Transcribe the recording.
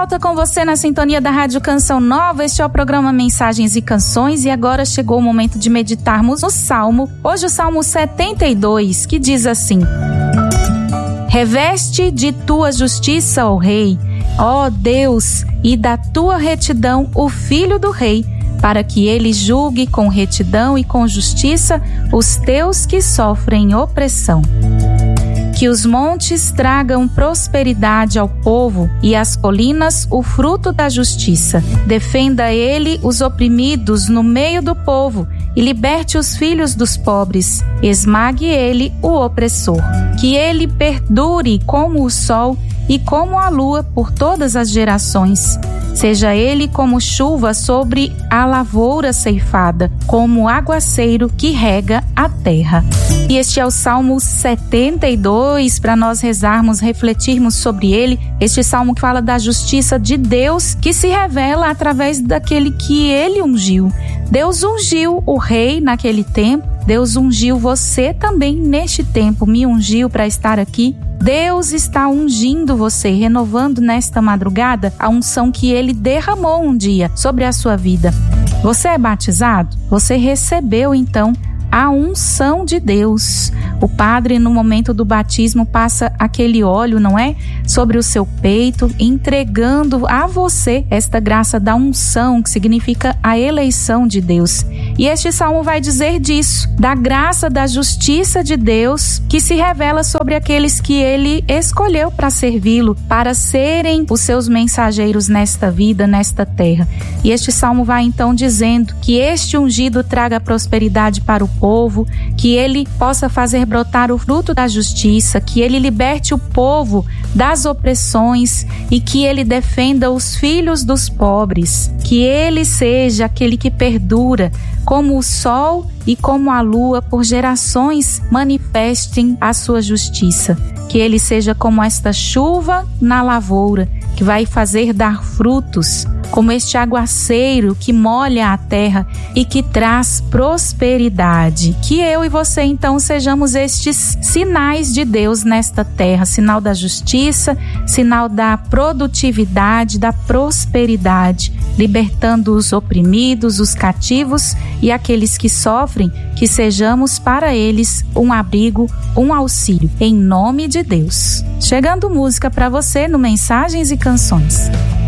volta com você na sintonia da Rádio Canção Nova. Este é o programa Mensagens e Canções e agora chegou o momento de meditarmos no Salmo. Hoje o Salmo 72, que diz assim: Reveste de tua justiça, ó Rei, ó Deus, e da tua retidão o Filho do Rei, para que ele julgue com retidão e com justiça os teus que sofrem opressão. Que os montes tragam prosperidade ao povo e as colinas o fruto da justiça. Defenda ele os oprimidos no meio do povo e liberte os filhos dos pobres. Esmague ele o opressor. Que ele perdure como o sol e como a lua por todas as gerações. Seja ele como chuva sobre a lavoura ceifada, como aguaceiro que rega a terra. E este é o Salmo 72, para nós rezarmos, refletirmos sobre ele. Este salmo que fala da justiça de Deus, que se revela através daquele que ele ungiu. Deus ungiu o rei naquele tempo, Deus ungiu você também neste tempo, me ungiu para estar aqui. Deus está ungindo você, renovando nesta madrugada a unção que Ele derramou um dia sobre a sua vida. Você é batizado? Você recebeu então a unção de Deus. O padre, no momento do batismo, passa aquele óleo, não é? Sobre o seu peito, entregando a você esta graça da unção, que significa a eleição de Deus. E este salmo vai dizer disso, da graça, da justiça de Deus, que se revela sobre aqueles que Ele escolheu para servi-lo, para serem os seus mensageiros nesta vida, nesta terra. E este salmo vai então dizendo que este ungido traga prosperidade para o povo, que ele possa fazer brotar o fruto da justiça, que ele liberte o povo das opressões e que ele defenda os filhos dos pobres, que ele seja aquele que perdura, como o sol e como a lua por gerações manifestem a sua justiça, que ele seja como esta chuva na lavoura, que vai fazer dar frutos, como este aguaceiro que molha a terra e que traz prosperidade. Que eu e você então sejamos estes sinais de Deus nesta terra, sinal da justiça, sinal da produtividade, da prosperidade, libertando os oprimidos, os cativos e aqueles que sofrem, que sejamos para eles um abrigo, um auxílio, em nome de Deus. Chegando música para você no Mensagens e Canções.